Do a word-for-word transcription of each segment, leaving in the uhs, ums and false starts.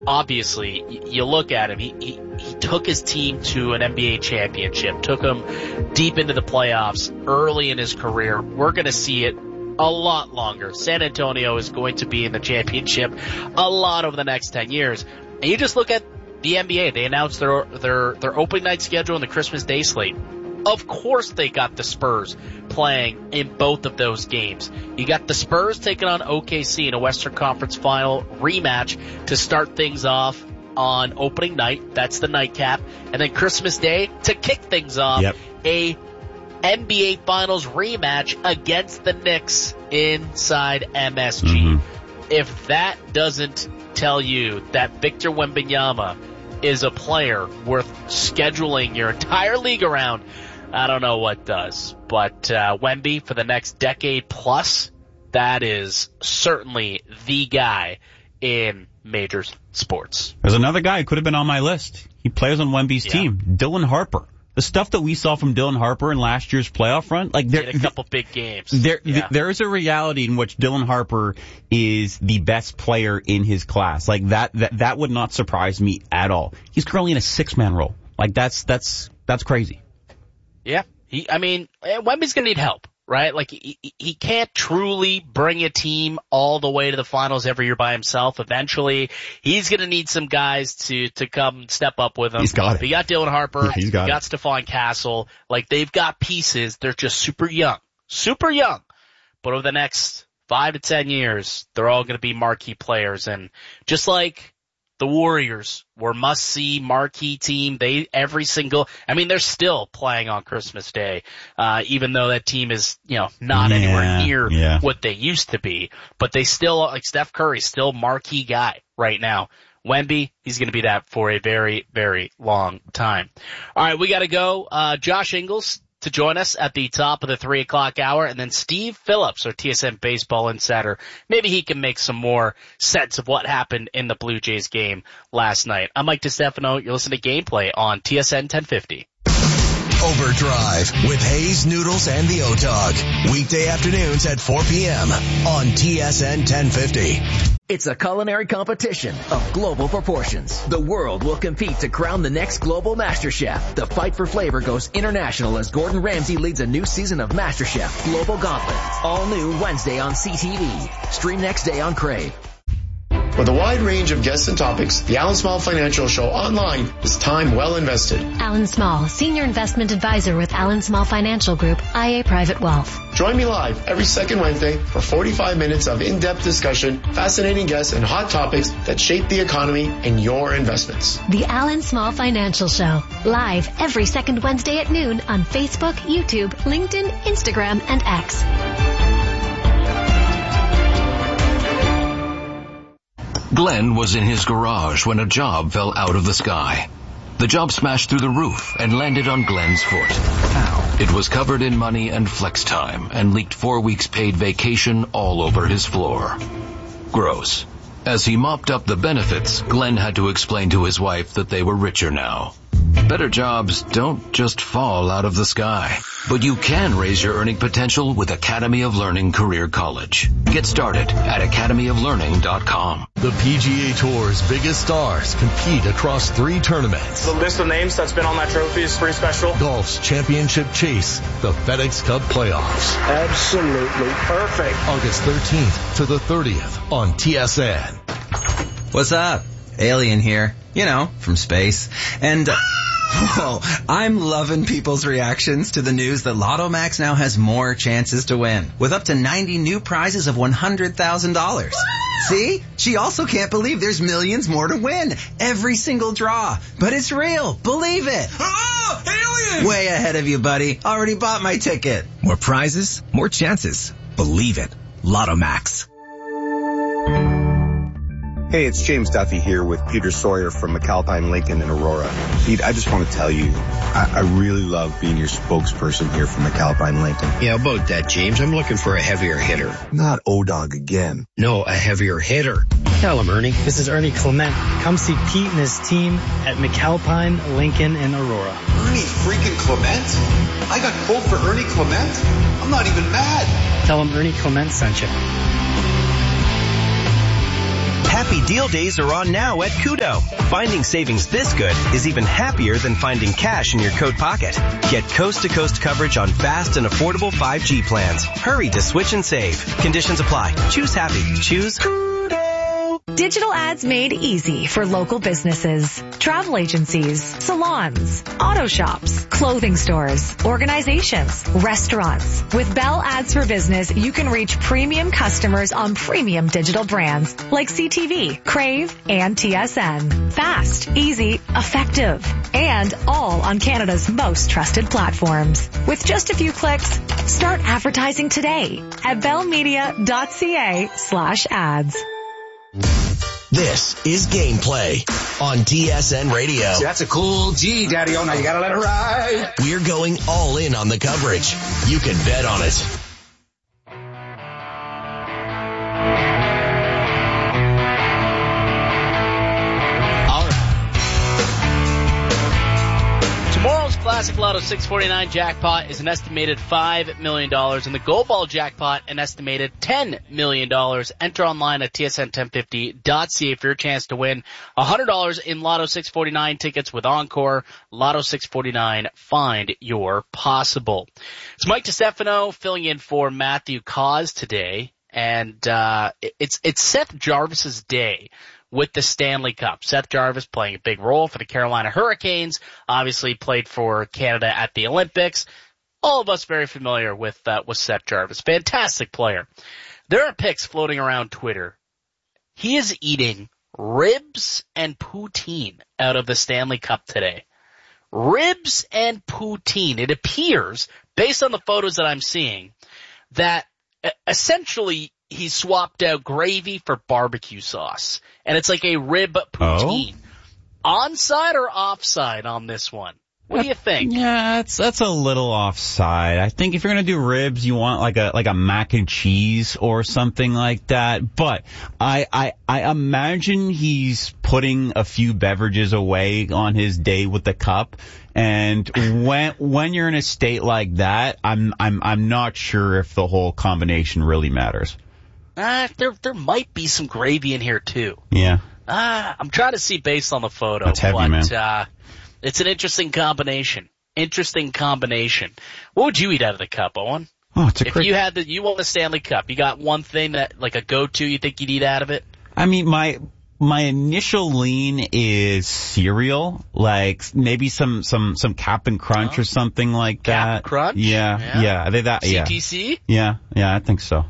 obviously, you look at him, he, he, he took his team to an N B A championship, took him deep into the playoffs early in his career. We're going to see it a lot longer. San Antonio is going to be in the championship a lot over the next ten years. And you just look at the N B A. They announced their their their opening night schedule and the Christmas Day slate. Of course they got the Spurs playing in both of those games. You got the Spurs taking on O K C in a Western Conference Final rematch to start things off on opening night. That's the nightcap. And then Christmas Day to kick things off. Yep. A N B A Finals rematch against the Knicks inside M S G. Mm-hmm. If that doesn't tell you that Victor Wembanyama is a player worth scheduling your entire league around, I don't know what does. But uh, Wemby, for the next decade plus, that is certainly the guy in major sports. There's another guy who could have been on my list. He plays on Wemby's yeah. team, Dylan Harper. The stuff that we saw from Dylan Harper in last year's playoff run, like there, a couple big games. There, yeah. th- there is a reality in which Dylan Harper is the best player in his class. Like that, that, that would not surprise me at all. He's currently in a six-man role. Like that's, that's, that's crazy. Yeah, he. I mean, Wemby's gonna need help, right? Like he, he can't truly bring a team all the way to the finals every year by himself. Eventually, he's gonna need some guys to to come step up with him. He's got it. He got Dylan Harper. Yeah, he's got, he got Stephon Castle. Like they've got pieces. They're just super young, super young. But over the next five to ten years, they're all gonna be marquee players. And just like the Warriors were must-see marquee team. They every single. I mean, they're still playing on Christmas Day, uh, even though that team is, you know, not yeah, anywhere near yeah. what they used to be. But they still, like Steph Curry, still marquee guy right now. Wemby, he's going to be that for a very, very long time. All right, we got to go. Uh, Josh Ingles to join us at the top of the three o'clock hour, and then Steve Phillips, our T S N baseball insider. Maybe he can make some more sense of what happened in the Blue Jays game last night. I'm Mike DeStefano. You're listening to Gameplay on T S N ten fifty. Overdrive with Hayes, Noodles, and the O-Dog. Weekday afternoons at four p.m. on T S N ten fifty. It's a culinary competition of global proportions. The world will compete to crown the next global master chef. The fight for flavor goes international as Gordon Ramsay leads a new season of MasterChef Global Gauntlet. All new Wednesday on C T V. Stream next day on Crave. With a wide range of guests and topics, the Alan Small Financial Show online is time well invested. Alan Small, Senior Investment Advisor with Alan Small Financial Group, I A Private Wealth. Join me live every second Wednesday for forty-five minutes of in-depth discussion, fascinating guests, and hot topics that shape the economy and your investments. The Alan Small Financial Show, live every second Wednesday at noon on Facebook, YouTube, LinkedIn, Instagram, and X. Glenn was in his garage when a job fell out of the sky. The job smashed through the roof and landed on Glenn's foot. Ow. It was covered in money and flex time and leaked four weeks paid vacation all over his floor. Gross. As he mopped up the benefits, Glenn had to explain to his wife that they were richer now. Better jobs don't just fall out of the sky, but you can raise your earning potential with Academy of Learning Career College. Get started at academy of learning dot com. The P G A Tour's biggest stars compete across three tournaments. The list of names that's been on that trophy is pretty special. Golf's championship chase, the FedEx Cup playoffs. Absolutely perfect. August thirteenth to the thirtieth on T S N. What's up? Alien here. You know, from space. And, uh, whoa, I'm loving people's reactions to the news that Lotto Max now has more chances to win, with up to ninety new prizes of one hundred thousand dollars. See? She also can't believe there's millions more to win. Every single draw. But it's real. Believe it. Oh, alien! Way ahead of you, buddy. Already bought my ticket. More prizes, more chances. Believe it. Lotto Max. Hey, it's James Duffy here with Peter Sawyer from McAlpine Lincoln in Aurora. Pete, I just want to tell you, I, I really love being your spokesperson here for McAlpine Lincoln. Yeah, about that, James. I'm looking for a heavier hitter. Not O-Dog again. No, a heavier hitter. Tell him, Ernie. This is Ernie Clement. Come see Pete and his team at McAlpine Lincoln in Aurora. Ernie freaking Clement? I got pulled for Ernie Clement? I'm not even mad. Tell him Ernie Clement sent you. Happy Deal Days are on now at Kudo. Finding savings this good is even happier than finding cash in your coat pocket. Get coast-to-coast coverage on fast and affordable five G plans. Hurry to switch and save. Conditions apply. Choose happy. Choose Digital ads made easy for local businesses, travel agencies, salons, auto shops, clothing stores, organizations, restaurants. With Bell Ads for Business, you can reach premium customers on premium digital brands like C T V, Crave, and T S N. Fast, easy, effective, and all on Canada's most trusted platforms. With just a few clicks, start advertising today at bellmedia.ca slash ads. This is Gameplay on T S N Radio. That's a cool G, Daddy-O. Now you gotta let it ride. We're going all in on the coverage. You can bet on it. Tomorrow's Classic Lotto six forty-nine jackpot is an estimated five million dollars, and the Gold Ball jackpot an estimated ten million dollars. Enter online at T S N ten fifty dot C A for your chance to win one hundred dollars in Lotto six forty-nine tickets with Encore. Lotto six forty-nine, find your possible. It's Mike DiStefano filling in for Matthew Cause today, and uh it's it's Seth Jarvis's day with the Stanley Cup. Seth Jarvis playing a big role for the Carolina Hurricanes, obviously played for Canada at the Olympics. All of us very familiar with uh, with Seth Jarvis. Fantastic player. There are pics floating around Twitter. He is eating ribs and poutine out of the Stanley Cup today. Ribs and poutine. It appears, based on the photos that I'm seeing, that essentially he swapped out gravy for barbecue sauce. And it's like a rib poutine. Oh? Onside or offside on this one? What do you think? Yeah, that's that's a little offside. I think if you're gonna do ribs, you want like a like a mac and cheese or something like that. But I I I imagine he's putting a few beverages away on his day with the cup. And when when you're in a state like that, I'm I'm I'm not sure if the whole combination really matters. Uh, there there might be some gravy in here too. Yeah. Uh, I'm trying to see based on the photo. That's heavy, but, man. Uh, it's an interesting combination. Interesting combination. What would you eat out of the cup, Owen? Oh, it's a if great... you had the, you won the Stanley Cup, you got one thing that, like a go-to you think you'd eat out of it? I mean, my, my initial lean is cereal, like maybe some, some, some Cap'n Crunch oh. or something like Cap'n that. Crunch? Yeah, yeah. yeah. They, that, C T C? Yeah. yeah, yeah, I think so.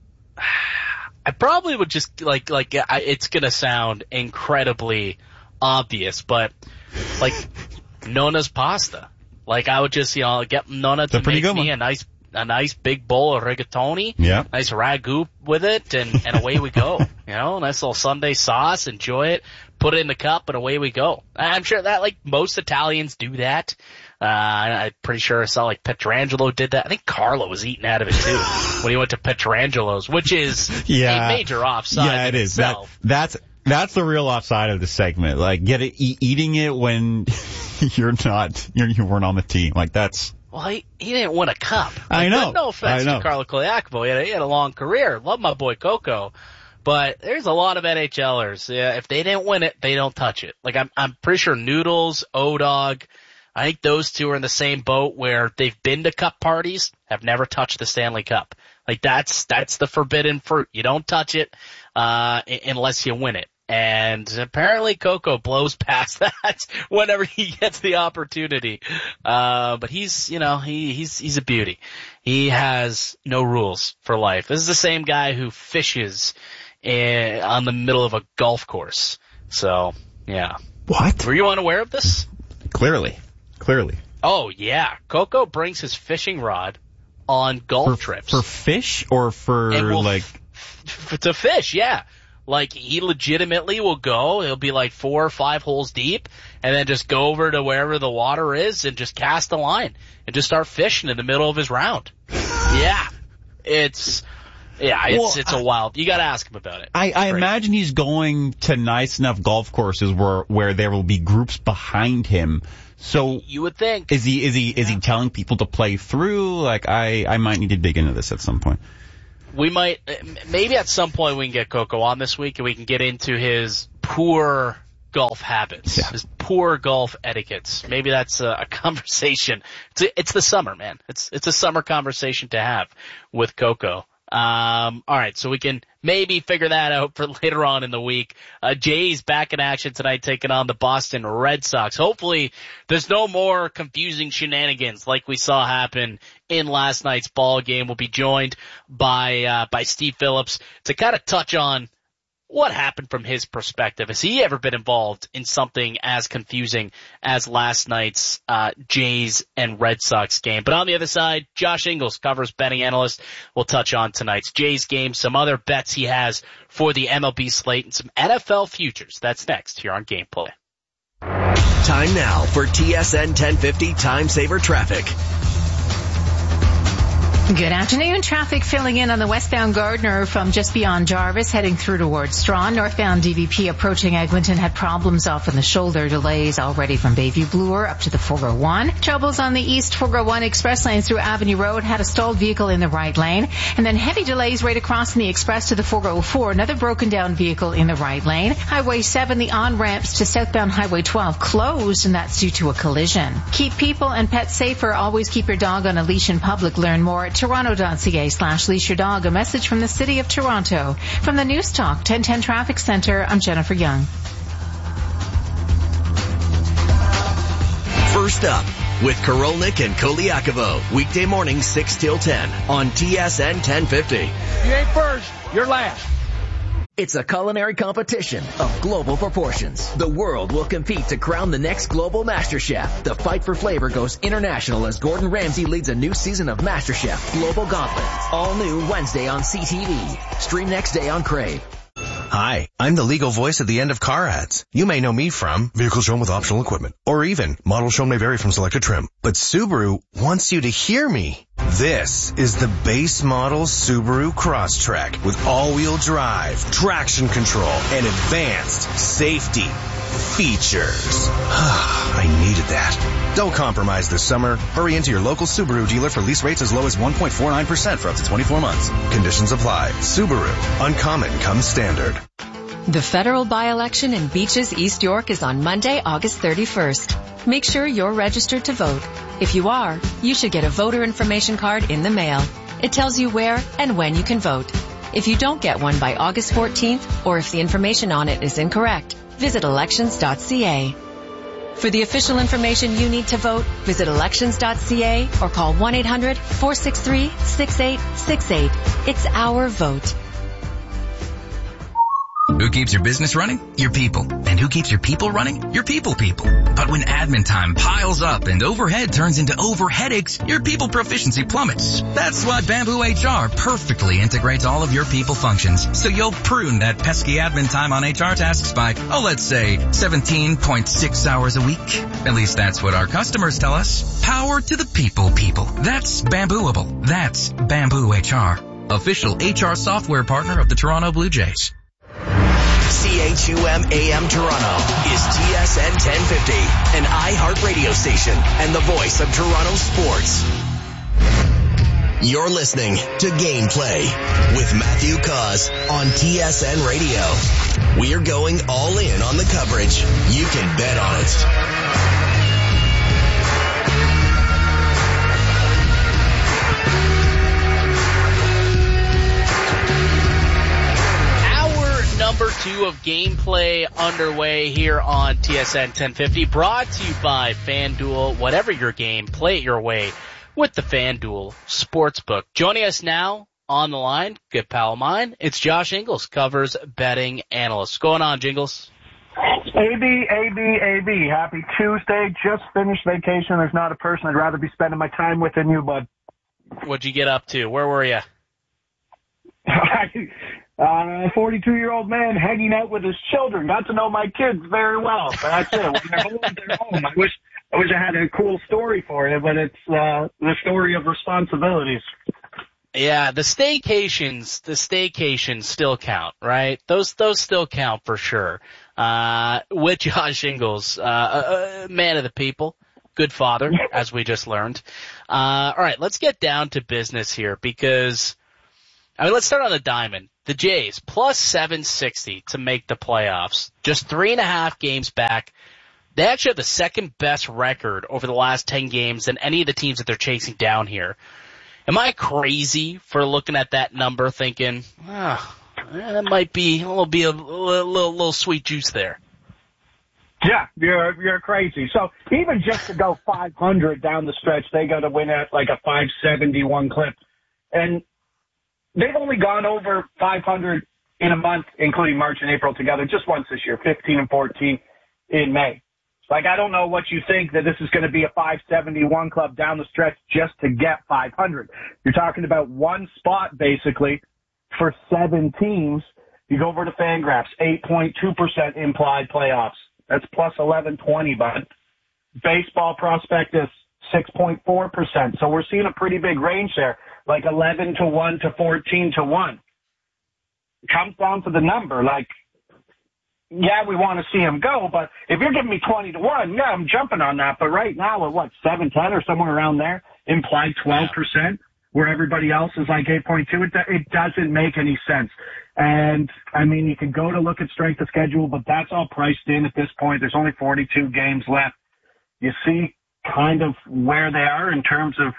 I probably would just, like, like, I, it's gonna sound incredibly obvious, but, like, Nona's pasta. Like, I would just, you know, get Nona to make me one. a nice, a nice big bowl of rigatoni. Yeah. Nice ragu with it, and, and away we go. You know, nice little Sunday sauce, enjoy it, put it in the cup, and away we go. I'm sure that, like, most Italians do that. Uh, I'm pretty sure I saw, like, Petrangelo did that. I think Carlo was eating out of it, too, when he went to Petrangelo's, which is yeah. a major offside yeah, it in is. itself. That, that's, that's the real offside of the segment. Like, get it, e- eating it when you're not, you're, you weren't on the team. Like, that's... Well, he, he didn't win a cup. Like, I know. No offense I know. to Carlo Koliakovo. He had, a, he had a long career. Love my boy Coco. But there's a lot of NHLers. Yeah, if they didn't win it, they don't touch it. Like, I'm, I'm pretty sure Noodles, O-Dog, I think those two are in the same boat where they've been to cup parties, have never touched the Stanley Cup. Like, that's, that's the forbidden fruit. You don't touch it, uh, unless you win it. And apparently Coco blows past that whenever he gets the opportunity. Uh, but he's, you know, he, he's, he's a beauty. He has no rules for life. This is the same guy who fishes in, on the middle of a golf course. So, yeah. What? Were you unaware of this? Clearly. Clearly. Oh, yeah. Coco brings his fishing rod on golf for, trips. For fish or for, will like... F- f- to fish, yeah. Like, he legitimately will go, he'll be like four or five holes deep, and then just go over to wherever the water is and just cast a line and just start fishing in the middle of his round. Yeah. It's... Yeah, it's well, it's a wild. You got to ask him about it. I, I imagine he's going to nice enough golf courses where where there will be groups behind him. So you would think. Is he is he is yeah. he telling people to play through? Like I I might need to dig into this at some point. we might, maybe at some point we can get Coco on this week and we can get into his poor golf habits, yeah. his poor golf etiquettes. Maybe that's a, a conversation. It's, a, it's the summer, man. It's, it's a summer conversation to have with Coco. Um, all right, so we can maybe figure that out for later on in the week. Uh, Jays back in action tonight, taking on the Boston Red Sox. Hopefully, there's no more confusing shenanigans like we saw happen in last night's ball game. We'll be joined by uh, by Steve Phillips to kind of touch on what happened from his perspective. Has he ever been involved in something as confusing as last night's uh Jays and Red Sox game? But on the other side, Josh Ingles, covers betting analyst, will touch on tonight's Jays game, some other bets he has for the M L B slate, and some N F L futures. That's next here on Gameplay. Time now for T S N ten fifty Time Saver Traffic. Good afternoon. Traffic filling in on the westbound Gardner from just beyond Jarvis, heading through towards Strawn. Northbound D V P approaching Eglinton had problems off in the shoulder. Delays already from Bayview Bloor up to the four oh one. Troubles on the east four oh one express lane through Avenue Road, had a stalled vehicle in the right lane. And then heavy delays right across from the express to the four oh four. Another broken down vehicle in the right lane. Highway seven, the on-ramps to southbound Highway twelve closed, and that's due to a collision. Keep people and pets safer. Always keep your dog on a leash in public. Learn more at Toronto.ca slash leash your dog. A message from the City of Toronto. From the News Talk ten ten Traffic Center, I'm Jennifer Young. First up with Karolnik and Koliakovo. Weekday morning six till ten on T S N ten fifty. You ain't first, you're last. It's a culinary competition of global proportions. The world will compete to crown the next global MasterChef. The fight for flavor goes international as Gordon Ramsay leads a new season of MasterChef Global Gauntlet. All new Wednesday on C T V. Stream next day on Crave. Hi, I'm the legal voice at the end of car ads. You may know me from vehicles shown with optional equipment, or even models shown may vary from selected trim. But Subaru wants you to hear me. This is the base model Subaru Crosstrek with all-wheel drive, traction control, and advanced safety features. I needed that. Don't compromise this summer. Hurry into your local Subaru dealer for lease rates as low as one point four nine percent for up to twenty-four months. Conditions apply. Subaru. Uncommon comes standard. The federal by-election in Beaches, East York is on Monday, August thirty-first. Make sure you're registered to vote. If you are, you should get a voter information card in the mail. It tells you where and when you can vote. If you don't get one by August fourteenth, or if the information on it is incorrect, visit elections dot c a. For the official information you need to vote, visit elections dot c a or call one eight hundred four six three six eight six eight. It's our vote. Who keeps your business running? Your people. And who keeps your people running? Your people people. But when admin time piles up and overhead turns into overheadaches, your people proficiency plummets. That's why Bamboo H R perfectly integrates all of your people functions. So you'll prune that pesky admin time on H R tasks by, oh, let's say seventeen point six hours a week. At least that's what our customers tell us. Power to the people people. That's Bambooable. That's Bamboo H R. Official H R software partner of the Toronto Blue Jays. C H U M A M Toronto is T S N ten fifty, an iHeart radio station and the voice of Toronto sports. You're listening to Gameplay with Matthew Cause on T S N Radio. We're going all in on the coverage. You can bet on it. Number two of Gameplay underway here on T S N ten fifty, brought to you by FanDuel. Whatever your game, play it your way with the FanDuel Sportsbook. Joining us now on the line, good pal of mine, it's Josh Ingles, covers betting analyst. What's going on, Jingles? A B, A B, A B. Happy Tuesday. Just finished vacation. There's not a person I'd rather be spending my time with than you, bud. What'd you get up to? Where were you? Uh, a forty-two-year-old man hanging out with his children. Got to know my kids very well. But that's it. When they're home, they're home. I wish, I wish I had a cool story for you, but it's, uh, the story of responsibilities. Yeah, the staycations, the staycations still count, right? Those, those still count for sure. Uh, with Josh Ingles, uh, a man of the people, good father, as we just learned. Uh, alright, let's get down to business here because I mean, let's start on the diamond. The Jays, plus seven sixty to make the playoffs. Just three and a half games back. They actually have the second best record over the last ten games than any of the teams that they're chasing down here. Am I crazy for looking at that number thinking, ah, that might be, it'll be a little, little, little sweet juice there? Yeah, you're you're crazy. So even just to go five hundred down the stretch, they got to win at like a five seventy-one clip. And they've only gone over five hundred in a month, including March and April together, just once this year, fifteen and fourteen in May. Like, I don't know what you think that this is going to be a five seventy-one club down the stretch just to get five hundred. You're talking about one spot, basically, for seven teams. You go over to Fangraphs, eight point two percent implied playoffs. That's plus eleven twenty, bud. Baseball Prospectus, six point four percent. So we're seeing a pretty big range there, like eleven to one to fourteen to one. It comes down to the number. Like, yeah, we want to see him go, but if you're giving me twenty to one, yeah, I'm jumping on that. But right now, we're what, seven ten or somewhere around there, implied twelve percent, where everybody else is like eight point two. It, it doesn't make any sense. And, I mean, you can go to look at strength of schedule, but that's all priced in at this point. There's only forty-two games left. You see kind of where they are in terms of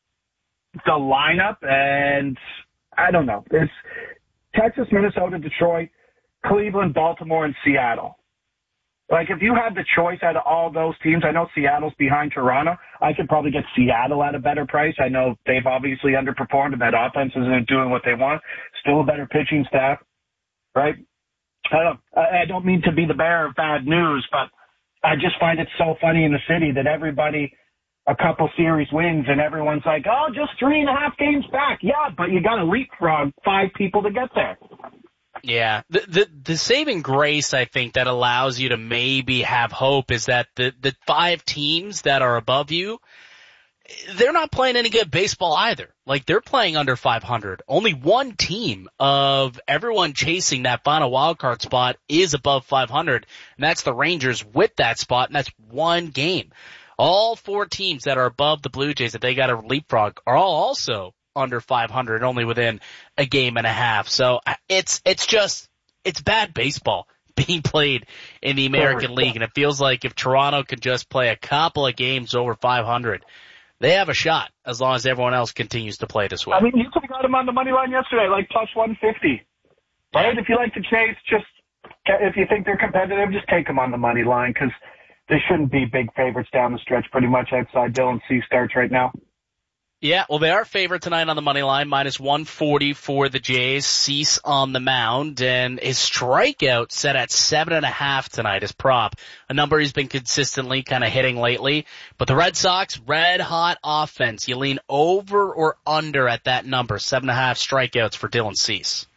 the lineup, and I don't know. It's Texas, Minnesota, Detroit, Cleveland, Baltimore, and Seattle. Like, if you had the choice out of all those teams, I know Seattle's behind Toronto. I could probably get Seattle at a better price. I know they've obviously underperformed, and that offense isn't doing what they want. Still a better pitching staff, right? I don't, I don't mean to be the bearer of bad news, but I just find it so funny in the city that everybody a couple series wins, and everyone's like, oh, just three and a half games back. Yeah, but you got to leapfrog five people to get there. Yeah, the, the the saving grace, I think, that allows you to maybe have hope is that the, the five teams that are above you, they're not playing any good baseball either. Like, they're playing under five hundred. Only one team of everyone chasing that final wildcard spot is above five hundred, and that's the Rangers with that spot, and that's one game. All four teams that are above the Blue Jays that they got to leapfrog are all also under five hundred, only within a game and a half. So it's, it's just, it's bad baseball being played in the American League. And it feels like if Toronto could just play a couple of games over five hundred, they have a shot as long as everyone else continues to play this way. I mean, you could have got them on the money line yesterday, like plus one fifty. Right? If you like to chase, just, if you think they're competitive, just take them on the money line, because they shouldn't be big favorites down the stretch pretty much outside Dylan Cease starts right now. Yeah, well, they are favored tonight on the money line, minus one forty for the Jays. Cease on the mound, and his strikeout set at seven and a half tonight as prop, a number he's been consistently kind of hitting lately. But the Red Sox, red hot offense. You lean over or under at that number, seven and a half strikeouts for Dylan Cease.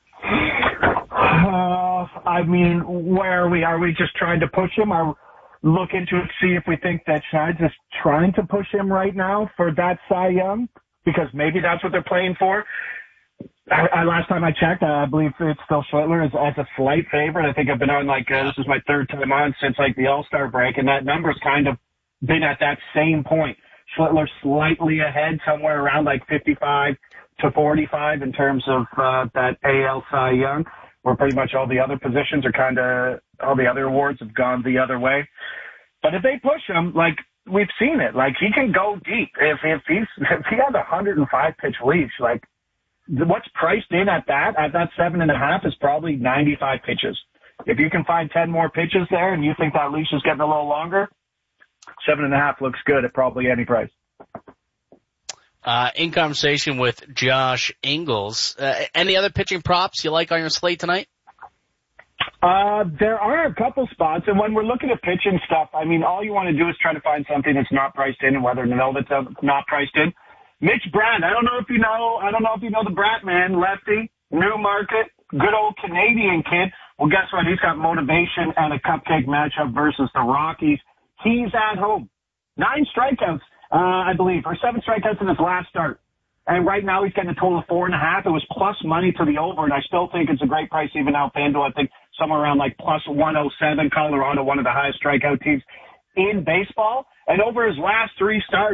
Uh, I mean, where are we? Are we just trying to push him? Are look into it, see if we think that Shine's is trying to push him right now for that Cy Young, because maybe that's what they're playing for. I, I, last time I checked, I believe it's still Schlittler as, as a slight favorite. I think I've been on like, uh, this is my third time on since like the All-Star break, and that number's kind of been at that same point. Schlittler slightly ahead, somewhere around like fifty-five to forty-five in terms of uh, that A L Cy Young, where pretty much all the other positions are kind of, all the other awards have gone the other way. But if they push him, like, we've seen it, like, he can go deep. If, if he's, if he has a one hundred five pitch leash, like, what's priced in at that, at that seven and a half is probably ninety-five pitches. If you can find ten more pitches there and you think that leash is getting a little longer, seven and a half looks good at probably any price. Uh, in conversation with Josh Ingles, uh, any other pitching props you like on your slate tonight? Uh, there are a couple spots, and when we're looking at pitching stuff, I mean, all you want to do is try to find something that's not priced in, and whether to know that's not priced in. Mitch Bratt, I don't know if you know, I don't know if you know the Bratt man, lefty, new market, good old Canadian kid. Well, guess what? He's got motivation and a cupcake matchup versus the Rockies. He's at home. Nine strikeouts. Uh, I believe, or seven strikeouts in his last start. And right now he's getting a total of four and a half. It was plus money to the over, and I still think it's a great price even now. FanDuel, I think somewhere around like plus one oh seven. Colorado, one of the highest strikeout teams in baseball. And over his last three starts,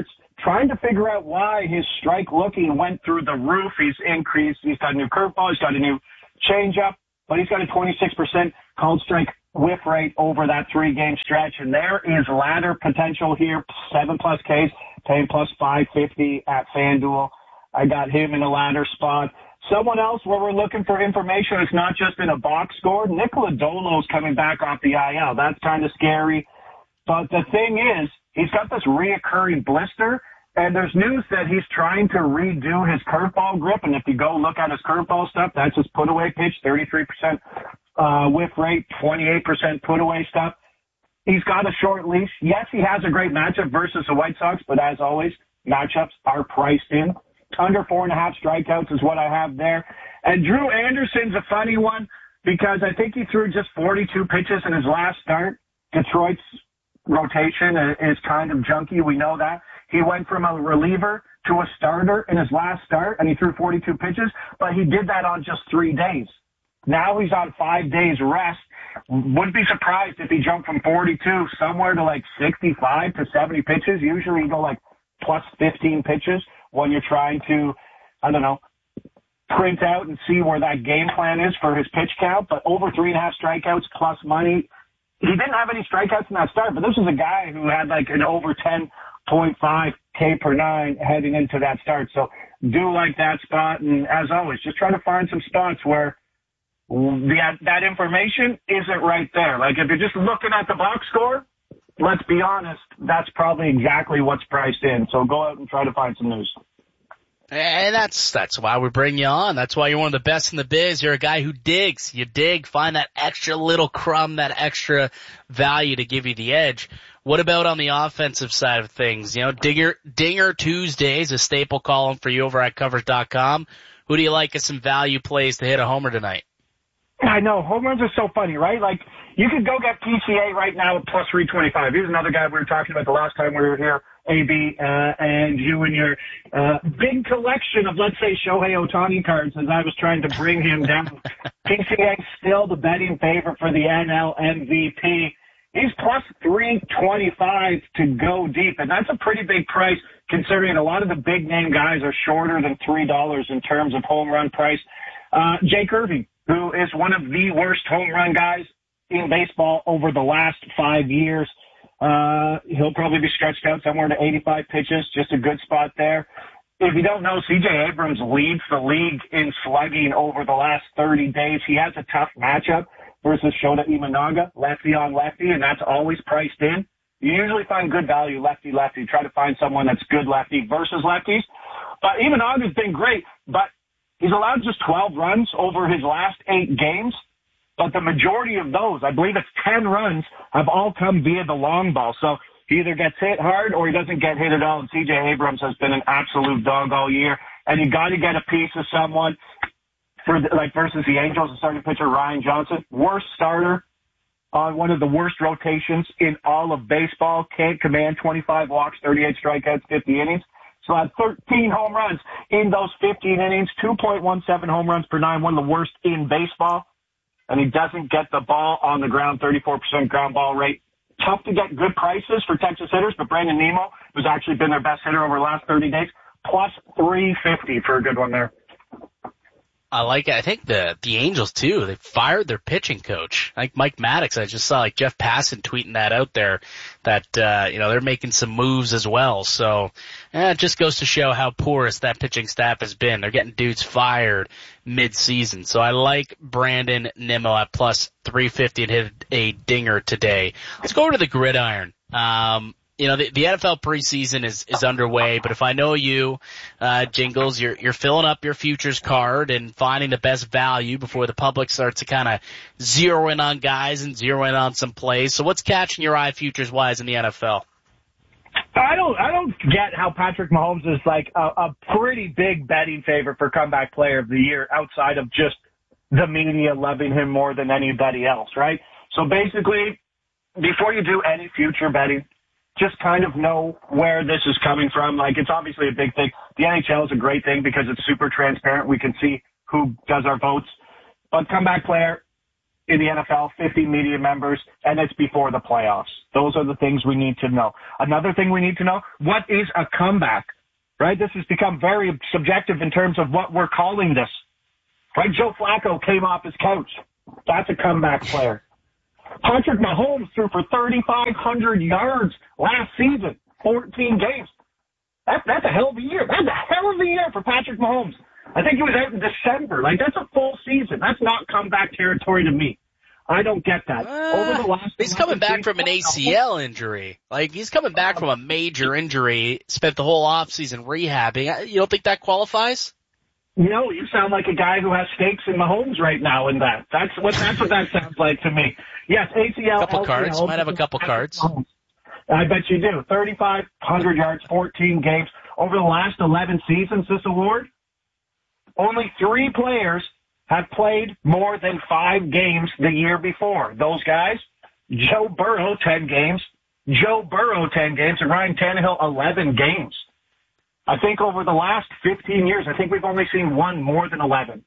trying to figure out why his strike looking went through the roof. He's increased. He's got a new curveball. He's got a new changeup, but he's got a twenty-six percent called strike whiff rate over that three-game stretch. And there is ladder potential here, seven plus Ks, paying plus five fifty at FanDuel. I got him in a ladder spot. Someone else where we're looking for information, it's not just in a box score. Nick Lodolo's coming back off the I L. That's kind of scary. But the thing is, he's got this reoccurring blister, and there's news that he's trying to redo his curveball grip. And if you go look at his curveball stuff, that's his put-away pitch, thirty-three percent uh, whiff rate, twenty-eight percent put-away stuff. He's got a short leash. Yes, he has a great matchup versus the White Sox, but as always, matchups are priced in. Under four and a half strikeouts is what I have there. And Drew Anderson's a funny one because I think he threw just forty-two pitches in his last start. Detroit's rotation is kind of junky. We know that. He went from a reliever to a starter in his last start, and he threw forty-two pitches, but he did that on just three days. Now he's on five days rest. Wouldn't be surprised if he jumped from forty-two somewhere to like sixty-five to seventy pitches. Usually you go like plus fifteen pitches when you're trying to, I don't know, print out and see where that game plan is for his pitch count. But over three and a half strikeouts plus money. He didn't have any strikeouts in that start, but this is a guy who had like an over ten point five K per nine heading into that start. So do like that spot. And as always, just try to find some spots where the, that information isn't right there. Like if you're just looking at the box score, let's be honest, that's probably exactly what's priced in. So go out and try to find some news. And that's, that's why we bring you on. That's why you're one of the best in the biz. You're a guy who digs. You dig, find that extra little crumb, that extra value to give you the edge. What about on the offensive side of things? You know, Dinger, Dinger Tuesdays, a staple column for you over at coverage dot com. Who do you like as some value plays to hit a homer tonight? I know. Home runs are so funny, right? Like, you could go get P C A right now at plus three twenty-five. Here's another guy we were talking about the last time we were here, A B, uh, and you and your uh, big collection of, let's say, Shohei Ohtani cards as I was trying to bring him down. P C A still the betting favorite for the N L M V P. He's plus three twenty-five to go deep, and that's a pretty big price considering a lot of the big-name guys are shorter than three dollars in terms of home run price. Uh, Jake Irving, who is one of the worst home run guys in baseball over the last five years. Uh, he'll probably be stretched out somewhere to eighty-five pitches, just a good spot there. If you don't know, C J Abrams leads the league in slugging over the last thirty days. He has a tough matchup versus Shota Imanaga, lefty on lefty, and that's always priced in. You usually find good value lefty-lefty. Try to find someone that's good lefty versus lefties. But Imanaga's been great, but he's allowed just twelve runs over his last eight games, but the majority of those, I believe it's ten runs, have all come via the long ball. So he either gets hit hard or he doesn't get hit at all. And C J Abrams has been an absolute dog all year. And you got to get a piece of someone for the, like versus the Angels, the starting pitcher Ryan Johnson, worst starter on one of the worst rotations in all of baseball. Can't command twenty-five walks, thirty-eight strikeouts, fifty innings. So had thirteen home runs in those fifteen innings, two point one seven home runs per nine, one of the worst in baseball. And he doesn't get the ball on the ground, thirty-four percent ground ball rate. Tough to get good prices for Texas hitters, but Brandon Nimmo, who's actually been their best hitter over the last thirty days, plus three fifty for a good one there. I like it. I think the the Angels too. They fired their pitching coach. Like Mike Maddox, I just saw like Jeff Passan tweeting that out there. That uh, you know they're making some moves as well. So eh, it just goes to show how porous that pitching staff has been. They're getting dudes fired mid-season. So I like Brandon Nimmo at plus three fifty and hit a dinger today. Let's go over to the gridiron. Um, You know, the, the N F L preseason is, is underway, but if I know you, uh, Jingles, you're, you're filling up your futures card and finding the best value before the public starts to kind of zero in on guys and zero in on some plays. So what's catching your eye futures wise in the N F L? I don't, I don't get how Patrick Mahomes is like a, a pretty big betting favorite for comeback player of the year outside of just the media loving him more than anybody else, right? So basically, before you do any future betting, just kind of know where this is coming from. Like, it's obviously a big thing. The N H L is a great thing because it's super transparent. We can see who does our votes. But comeback player, in the N F L, fifty media members, and it's before the playoffs. Those are the things we need to know. Another thing we need to know, what is a comeback? Right? This has become very subjective in terms of what we're calling this. Right? Joe Flacco came off his couch. That's a comeback player. Patrick Mahomes threw for thirty-five hundred yards last season, fourteen games. That, that's a hell of a year. That's a hell of a year for Patrick Mahomes. I think he was out in December. Like, that's a full season. That's not comeback territory to me. I don't get that. Uh, Over the last he's coming back from an A C L injury. Like, he's coming back from a major injury, spent the whole offseason rehabbing. You don't think that qualifies? No, you sound like a guy who has stakes in Mahomes right now in that. That's what, that's what that sounds like to me. Yes, A C L. Couple L C L, cards. Might have a couple cards. I bet you do. thirty-five hundred yards, fourteen games. Over the last eleven seasons, this award, only three players have played more than five games the year before. Those guys, Joe Burrow, ten games, Joe Burrow, ten games, and Ryan Tannehill, eleven games. I think over the last fifteen years, I think we've only seen one more than eleven.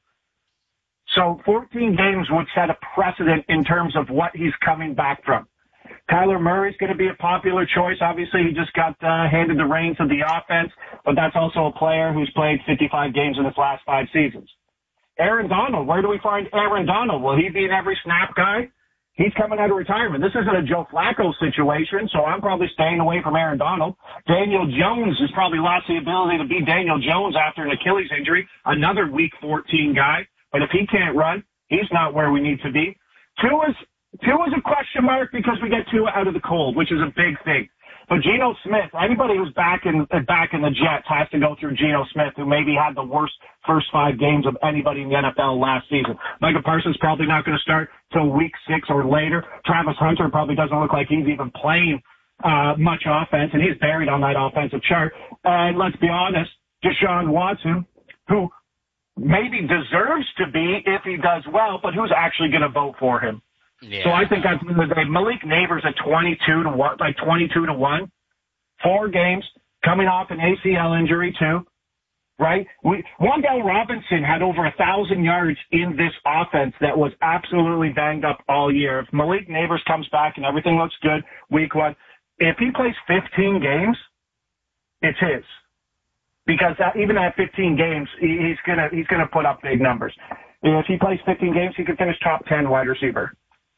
So fourteen games would set a precedent in terms of what he's coming back from. Kyler Murray's going to be a popular choice. Obviously, he just got uh, handed the reins of the offense, but that's also a player who's played fifty-five games in his last five seasons. Aaron Donald, where do we find Aaron Donald? Will he be an every snap guy? He's coming out of retirement. This isn't a Joe Flacco situation, so I'm probably staying away from Aaron Donald. Daniel Jones has probably lost the ability to be Daniel Jones after an Achilles injury, another week fourteen guy. But if he can't run, he's not where we need to be. Tua's, Tua's a question mark because we get Tua out of the cold, which is a big thing. But Geno Smith, anybody who's back in back in the Jets has to go through Geno Smith, who maybe had the worst first five games of anybody in the N F L last season. Micah Parsons probably not going to start till week six or later. Travis Hunter probably doesn't look like he's even playing uh much offense, and he's buried on that offensive chart. And let's be honest, Deshaun Watson, who maybe deserves to be if he does well, but who's actually going to vote for him? Yeah. So I think at the end of the day, Malik Neighbors at twenty-two to one, like twenty-two to one, four games, coming off an A C L injury too, right? We, Wan'Dale Robinson had over a thousand yards in this offense that was absolutely banged up all year. If Malik Neighbors comes back and everything looks good week one, if he plays fifteen games, it's his. Because that, even at fifteen games, he, he's gonna he's gonna put up big numbers. If he plays fifteen games, he could finish top ten wide receiver.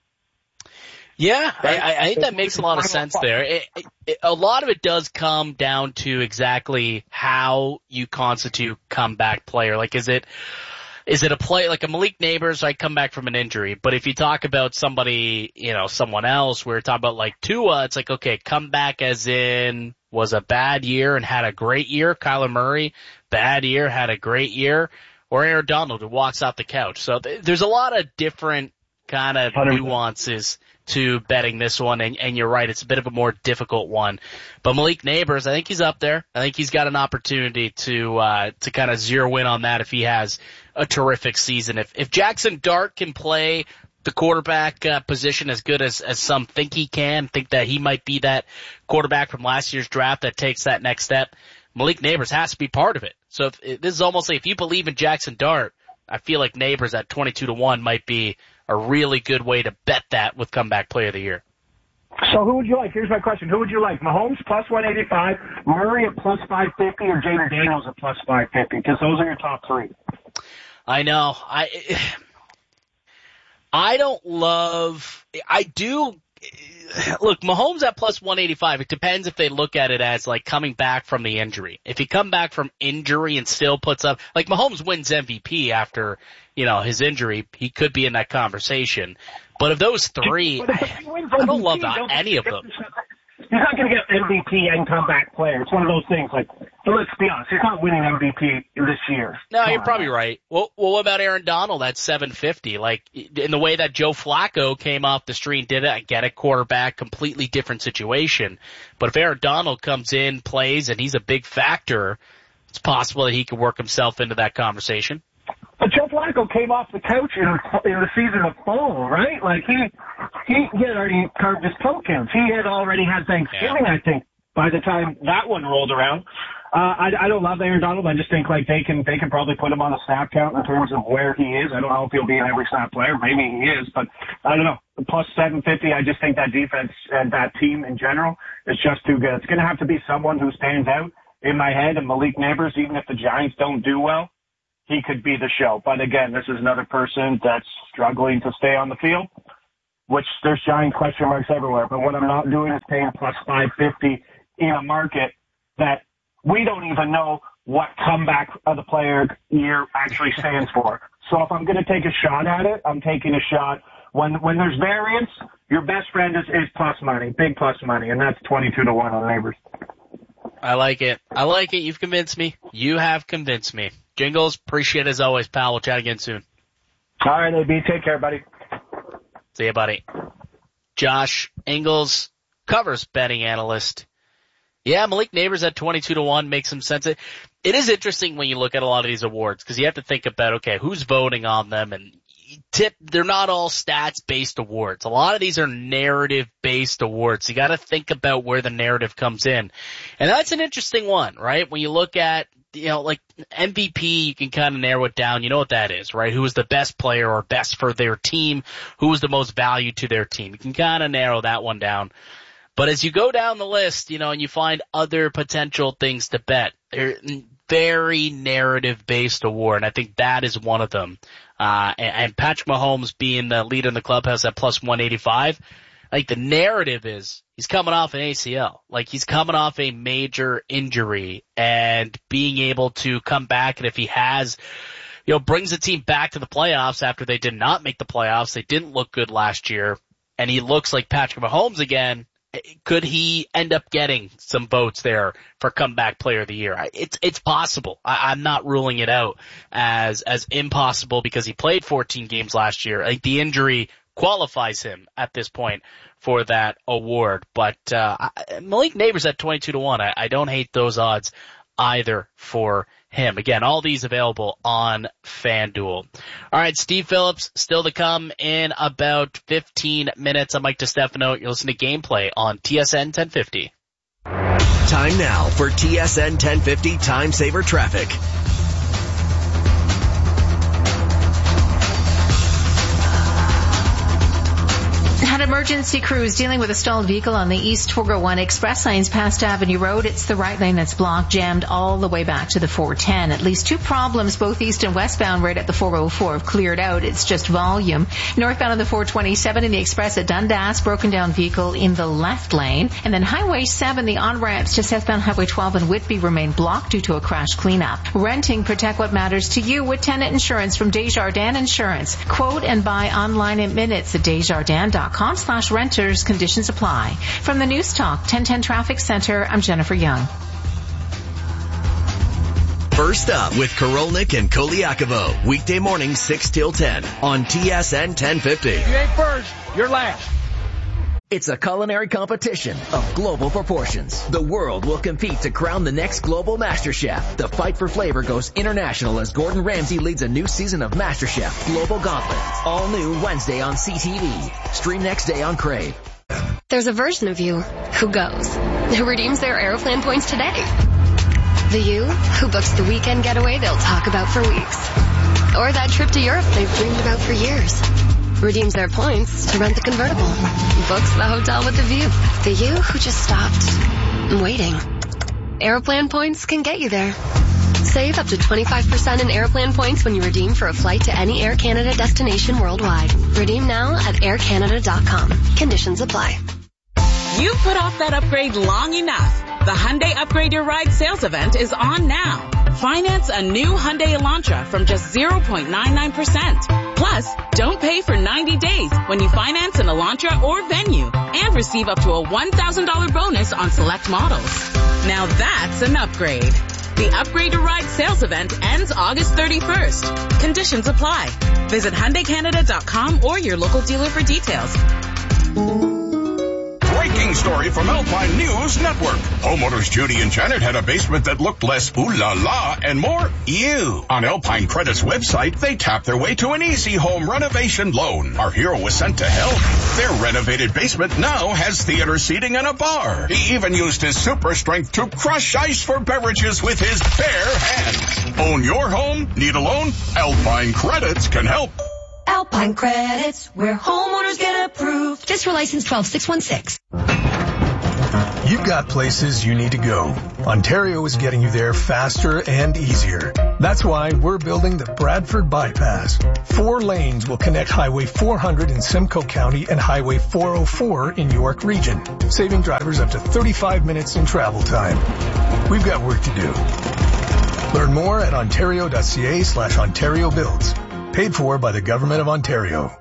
Yeah, I, I think that makes a lot of sense there. It, it, a lot of it does come down to exactly how you constitute comeback player. Like, is it is it a play like a Malik Neighbors? I come back from an injury, but if you talk about somebody, you know, someone else, we're talking about like Tua. It's like, okay, come back as in was a bad year and had a great year. Kyler Murray, bad year, had a great year, or Aaron Donald who walks off the couch. So th- there's a lot of different kind of nuances to betting this one, and, and you're right, it's a bit of a more difficult one. But Malik Neighbors, I think he's up there. I think he's got an opportunity to uh to kind of zero in on that if he has a terrific season. If if Jackson Dart can play the quarterback uh, position as good as, as some think he can, think that he might be that quarterback from last year's draft that takes that next step, Malik Neighbors has to be part of it. So if, if this is almost like if you believe in Jackson Dart, I feel like Neighbors at twenty-two to one might be a really good way to bet that with comeback player of the year. So who would you like? Here's my question. Who would you like? Mahomes plus one eighty-five, Murray at plus five fifty, or Jaden Daniels at plus five fifty? Because those are your top three. I know. I I don't love – I do – look, Mahomes at plus one eighty-five, it depends if they look at it as like coming back from the injury. If he come back from injury and still puts up – like Mahomes wins M V P after, you know, his injury, he could be in that conversation. But of those three, I, I don't love that, any of them. He's not going to get M V P and comeback player. It's one of those things. Like, but let's be honest, he's not winning M V P this year. No, you're probably right. Well, well, what about Aaron Donald at seven fifty? Like, in the way that Joe Flacco came off the street and did it, I get a quarterback, completely different situation. But if Aaron Donald comes in, plays, and he's a big factor, it's possible that he could work himself into that conversation. But Joe Flacco came off the couch in, in the season of fall, right? Like, he, he, he had already carved his toe counts. He had already had Thanksgiving, yeah. I think, by the time that one rolled around. Uh, I, I don't love Aaron Donald. I just think like they can they can probably put him on a snap count in terms of where he is. I don't know if he'll be an every snap player. Maybe he is, but I don't know. Plus seven fifty, I just think that defense and that team in general is just too good. It's going to have to be someone who stands out in my head, and Malik Neighbors, even if the Giants don't do well, he could be the show. But again, this is another person that's struggling to stay on the field, which there's giant question marks everywhere. But what I'm not doing is paying plus five fifty in a market that we don't even know what comeback of the player year actually stands for. So if I'm going to take a shot at it, I'm taking a shot. When when there's variance, your best friend is, is plus money, big plus money, and that's twenty-two to one on Neighbors. I like it. I like it. You've convinced me. You have convinced me. Jingles, appreciate it as always, pal. We'll chat again soon. All right, A B. Take care, buddy. See you, buddy. Josh Ingles, covers betting analyst. Yeah, Malik Neighbors at twenty-two to one makes some sense. It, it is interesting when you look at a lot of these awards because you have to think about, okay, who's voting on them, and tip, they're not all stats-based awards. A lot of these are narrative-based awards. You got to think about where the narrative comes in. And that's an interesting one, right? When you look at, you know, like M V P, you can kind of narrow it down. You know what that is, right? Who was the best player or best for their team? Who was the most value to their team? You can kind of narrow that one down. But as you go down the list, you know, and you find other potential things to bet, they're very narrative-based award, and I think that is one of them. Uh, and, and Patrick Mahomes being the leader in the clubhouse at plus one eighty-five, like the narrative is he's coming off an A C L. Like he's coming off a major injury and being able to come back, and if he has, you know, brings the team back to the playoffs after they did not make the playoffs. They didn't look good last year, and he looks like Patrick Mahomes again. Could he end up getting some votes there for comeback player of the year? It's, it's possible. I, I'm not ruling it out as, as impossible because he played fourteen games last year. I think the injury qualifies him at this point for that award. But, uh, Malik Neighbors at twenty-two to one. I, I don't hate those odds either for him. Again, all these available on FanDuel. All right, Steve Phillips still to come in about fifteen minutes. I'm Mike DeStefano. You're listening to Gameplay on T S N ten fifty. Time now for T S N ten fifty Time Saver Traffic. Had emergency crews dealing with a stalled vehicle on the East four oh one Express lanes past Avenue Road. It's the right lane that's blocked, jammed all the way back to the four ten. At least two problems, both east and westbound, right at the four oh four have cleared out. It's just volume. Northbound on the four twenty-seven in the Express at Dundas, broken down vehicle in the left lane. And then Highway seven, the on-ramps to southbound Highway twelve and Whitby remain blocked due to a crash cleanup. Renting, protect what matters to you with tenant insurance from Desjardins Insurance. Quote and buy online in minutes at desjardins dot com slash renters. Conditions apply. From the News Talk ten ten Traffic Center, I'm Jennifer Young. First up with Korolnik and Koliakovo. Weekday morning six till ten on T S N ten fifty. If you ain't first, you're last. It's a culinary competition of global proportions. The world will compete to crown the next global master chef. The fight for flavor goes international as Gordon Ramsay leads a new season of MasterChef Global Gauntlet. All new Wednesday on C T V. Stream next day on Crave. There's a version of you who goes, who redeems their Aeroplan points today. The you who books the weekend getaway they'll talk about for weeks. Or that trip to Europe they've dreamed about for years. Redeems their points to rent the convertible. Books the hotel with the view. The you who just stopped waiting. Aeroplan points can get you there. Save up to twenty-five percent in Aeroplan points when you redeem for a flight to any Air Canada destination worldwide. Redeem now at air canada dot com. Conditions apply. You've put off that upgrade long enough. The Hyundai Upgrade Your Ride sales event is on now. Finance a new Hyundai Elantra from just zero point nine nine percent. Plus, don't pay for ninety days when you finance an Elantra or Venue and receive up to a one thousand dollars bonus on select models. Now that's an upgrade. The Upgrade Your Ride sales event ends August thirty-first. Conditions apply. Visit Hyundai Canada dot com or your local dealer for details. Breaking exciting story from Alpine News Network. Homeowners Judy and Janet had a basement that looked less ooh la la and more ew. On Alpine Credit's website, they tapped their way to an easy home renovation loan. Our hero was sent to help. Their renovated basement now has theater seating and a bar. He even used his super strength to crush ice for beverages with his bare hands. Own your home? Need a loan? Alpine Credits can help. Alpine Credits, where homeowners get approved. Just for license twelve six one six. You've got places you need to go. Ontario is getting you there faster and easier. That's why we're building the Bradford Bypass. Four lanes will connect Highway four hundred in Simcoe County and Highway four oh four in York Region, saving drivers up to thirty-five minutes in travel time. We've got work to do. Learn more at ontario.ca slash Ontario Builds. Paid for by the Government of Ontario.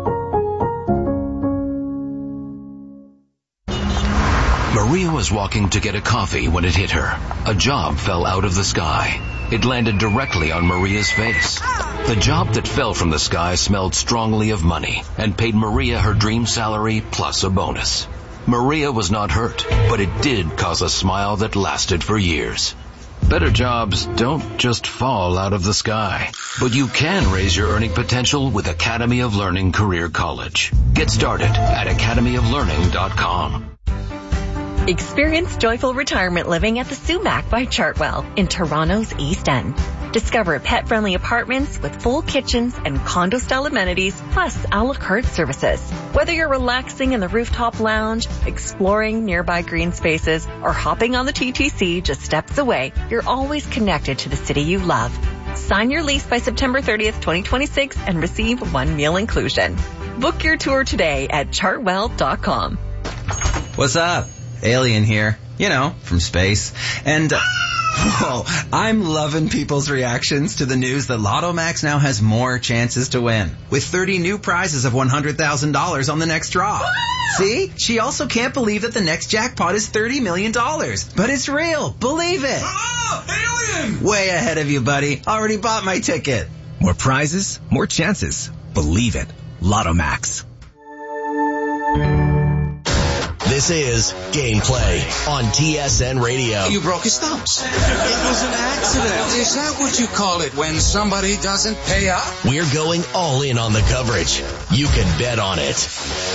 Maria was walking to get a coffee when it hit her. A job fell out of the sky. It landed directly on Maria's face. The job that fell from the sky smelled strongly of money and paid Maria her dream salary plus a bonus. Maria was not hurt, but it did cause a smile that lasted for years. Better jobs don't just fall out of the sky, but you can raise your earning potential with Academy of Learning Career College. Get started at academy of learning dot com. Experience joyful retirement living at the Sumac by Chartwell in Toronto's East End. Discover pet-friendly apartments with full kitchens and condo-style amenities, plus a la carte services. Whether you're relaxing in the rooftop lounge, exploring nearby green spaces, or hopping on the T T C just steps away, you're always connected to the city you love. Sign your lease by September thirtieth, twenty twenty-six and receive one meal inclusion. Book your tour today at chartwell dot com. What's up? Alien here, you know, from space. And, uh, whoa, I'm loving people's reactions to the news that Lotto Max now has more chances to win, with thirty new prizes of one hundred thousand dollars on the next draw. See? She also can't believe that the next jackpot is thirty million dollars. But it's real. Believe it. Oh, Alien! Way ahead of you, buddy. Already bought my ticket. More prizes, more chances. Believe it. Lotto Max. This is Gameplay on T S N Radio. You broke his thumbs. It was an accident. Is that what you call it when somebody doesn't pay up? We're going all in on the coverage. You can bet on it.